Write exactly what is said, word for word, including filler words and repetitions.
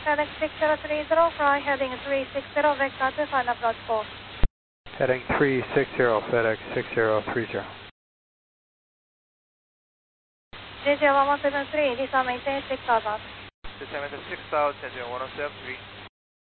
FedEx six zero three zero, fly heading three six zero, vector to final approach four. Heading three six zero, FedEx six zero three zero. J J one one seven three, this is maintain six thousand. Descend six thousand, one oh seven three.